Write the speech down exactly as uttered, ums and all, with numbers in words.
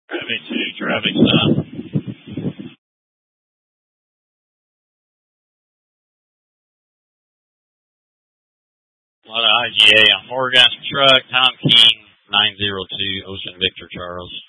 Traffic two, traffic stop. A lot of I G A on four gas truck, Tom King, nine zero two, Ocean Victor Charles.